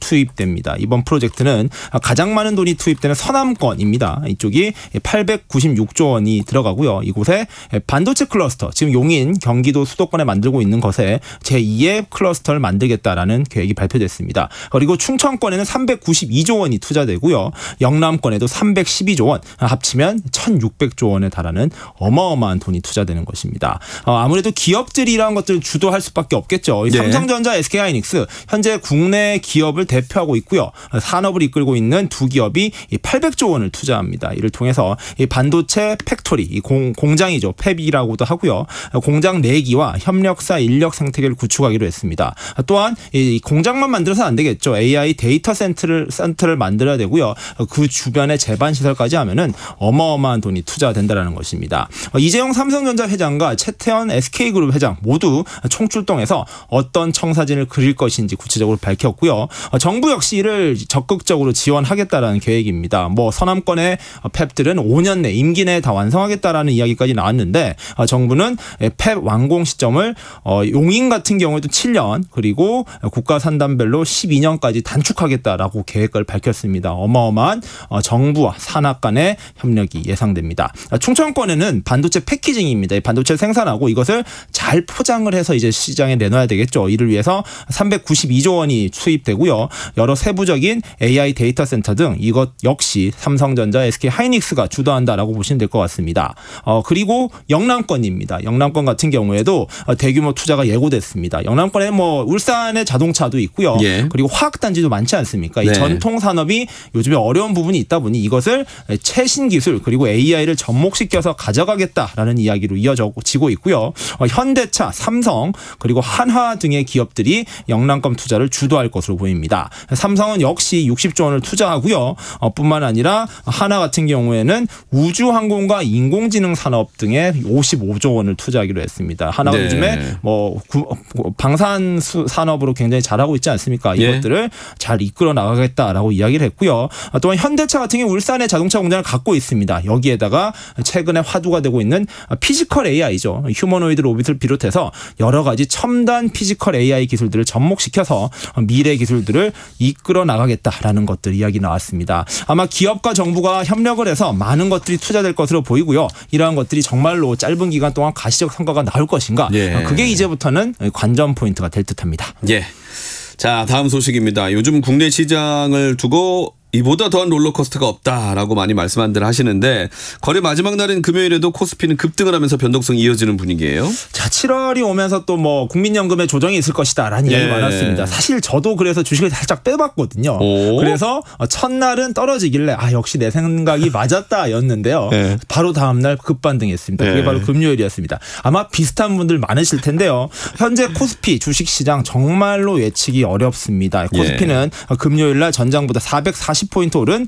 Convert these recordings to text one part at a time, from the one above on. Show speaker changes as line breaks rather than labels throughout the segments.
투입됩니다. 이번 프로젝트는 가장 많은 돈이 투입되는 서남권입니다. 이쪽이 896조 원이 들어가고요. 이곳에 반도체 클러스터, 지금 용인, 경기도 수도권에 만들고 있는 것에 제2의 클러스터를 만들겠다라는 계획이 발표됐습니다. 그리고 충청권에는 392조 원이 투자되고요. 영남권에도 312조 원, 합치면 1,600조 원에 달하는 어마어마한 돈이 투자되는 것입니다. 아무래도 기업들이라는 것들을 주도할 수밖에 없겠죠.
네.
삼성전자, SK하이닉스 현재 국내 기업을 대표하고 있고요. 산업을 이끌고 있는 두 기업이 800조 원을 투자합니다. 이를 통해서 이 반도체 팩토리, 이 공장이죠. 팹이라고도 하고요. 공장 내기와 협력사 인력 생태계를 구축하기로 했습니다. 또한 이 공장만 만들어서 안 되겠죠. AI 데이터 센터를 만들어야 되고요. 그 주변에 제반 시설까지 하면은 어마어마한 돈이 투자된다라는 것입니다. 이재용 삼성전자 회장과 최태원 SK그룹 회장 모두 총출동해서 어떤 청사진을 그릴 것인지 구체적으로 밝혔고요. 정부 역시 이를 적극적으로 지원하겠다라는 계획입니다. 서남권의 팹들은 5년 내 임기 내에 다 완성하겠다라는 이야기까지 나왔는데 정부는 팹 완공 시점을 용인 같은 경우에도 7년 그리고 국가 산단별로 12년까지 단축하겠다라고 계획을 밝혔습니다. 어마어마한 정부와 산업 간의 협력이 예상됩니다. 충청권에는 반도체 패키징입니다. 반도체 생산하고 이것을 잘 포장을 해서 이제 시장에 내놔야 되겠죠. 이를 위해서 392조 원이 투입되고요. 여러 세부적인 AI 데이터 센터 등 이것 역시 삼성전자, SK하이닉스가 주도한다라고 보시면 될 것 같습니다. 그리고 영남권입니다. 영남권 같은 경우에도 대규모 투자가 예고됐습니다. 영남권에 울산의 자동차도 있고요.
예.
그리고 화학단지도 많지 않습니까?
네.
이 전통 산업이 요즘에 어려운 부분이 있다 보니 이것을 최신 기술 그리고 AI를 접목시켜서 가져가겠다라는 이야기로 이어지고 있고요. 현대차, 삼성 그리고 한화 등의 기업들이 영남권 투자를 주도할 것으로 보입니다. 삼성은 역시 60조 원을 투자하고요. 뿐만 아니라 한화 같은 경우에는 우주항공과 인공지능 산업 등에 55조 원을 투자하기로 했습니다. 한화가
네.
요즘에 방산 산업으로 굉장히 잘하고 있지 않습니까? 이것들을
예.
잘 이끌어 나가겠다라고 이야기를 했고요. 또한 현대차 같은 경우 울산에 자동차 공장을 갖고 있습니다. 여기에다가 최근에 화두가 되고 있는 피지컬 AI죠. 휴머노이드 로봇을 비롯해서 여러 가지 첨단 피지컬 AI 기술들을 접목시켜서 미래 기술들을 이끌어 나가겠다라는 것들 이야기 나왔습니다. 아마 기업과 정부가 협력을 해서 많은 것들이 투자될 것으로 보이고요. 이러한 것들이 정말로 짧은 기간 동안 가시적 성과가 나올 것인가?
예.
그게 이제부터는 관전 포인트가 될 듯합니다.
예. 자, 다음 소식입니다. 요즘 국내 시장을 두고 이보다 더한 롤러코스터가 없다라고 많이 말씀들 하시는데 거래 마지막 날인 금요일에도 코스피는 급등을 하면서 변동성이 이어지는 분위기예요.
자, 7월이 오면서 또 국민연금에 조정이 있을 것이다라는 이야기 많았습니다. 사실 저도 그래서 주식을 살짝 빼봤거든요. 그래서 첫날은 떨어지길래 역시 내 생각이 맞았다였는데요.
네.
바로 다음날 급반등했습니다. 그게 바로 금요일이었습니다. 아마 비슷한 분들 많으실 텐데요. 현재 코스피 주식시장 정말로 예측이 어렵습니다. 코스피는 금요일날 전장보다 440포인트 오른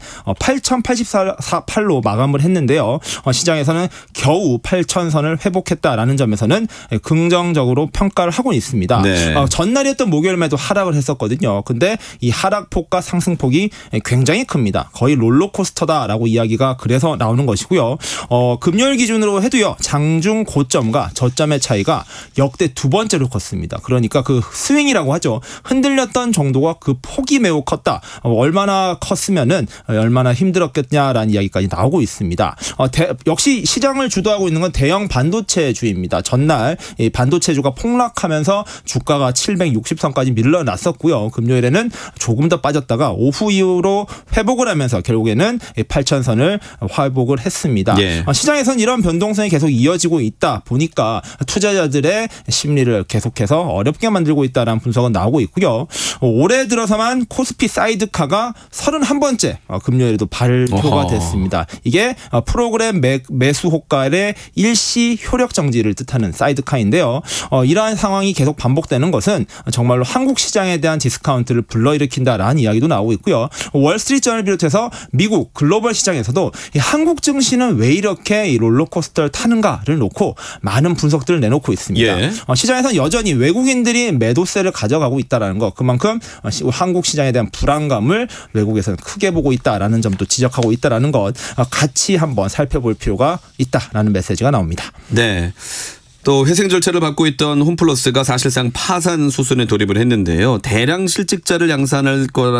8,084.8로 마감을 했는데요. 시장에서는 겨우 8,000선을 회복했다라는 점에서는 긍정적으로 평가를 하고 있습니다.
네.
전날이었던 목요일에도 하락을 했었거든요. 근데 이 하락폭과 상승폭이 굉장히 큽니다. 거의 롤러코스터다라고 이야기가 그래서 나오는 것이고요. 금요일 기준으로 해도요. 장중 고점과 저점의 차이가 역대 두 번째로 컸습니다. 그러니까 그 스윙이라고 하죠. 흔들렸던 정도가 그 폭이 매우 컸다. 얼마나 컸으면은 얼마나 힘들었겠냐라는 이야기까지 나오고 있습니다. 역시 시장을 주도하고 있는 건 대형 반도체주입니다. 전날 이 반도체주가 폭락하면서 주가가 760선까지 밀려났었고요. 금요일에는 조금 더 빠졌다가 오후 이후로 회복을 하면서 결국에는 8,000선을 회복을 했습니다.
예.
시장에서는 이런 변동성이 계속 이어지고 있다 보니까 투자자들의 심리를 계속해서 어렵게 만들고 있다는 분석은 나오고 있고요. 올해 들어서만 코스피 사이드카가 31번째 금요일에도 발표가 됐습니다. 이게 프로그램 매수 호가의 일시 효력 정지를 뜻하는 사이드카인데요. 이러한 상황이 계속 반복되는 것은 정말로 한국 시장에 대한 디스카운트를 불러일으킨다라는 이야기도 나오고 있고요. 월스트리트저널을 비롯해서 미국 글로벌 시장에서도 이 한국 증시는 왜 이렇게 이 롤러코스터를 타는가를 놓고 많은 분석들을 내놓고 있습니다.
예.
시장에서는 여전히 외국인들이 매도세를 가져가고 있다는 것, 그만큼 한국 시장에 대한 불안감을 외국에서는 크게 보고 있다라는 점도 지적하고 있다는 것 같이 한번 살펴볼 필요가 있다라는 메시지가 나옵니다.
네. 또 회생 절차를 받고 있던 홈플러스가 사실상 파산 수순에 돌입을 했는데요. 대량 실직자를 양산할 거라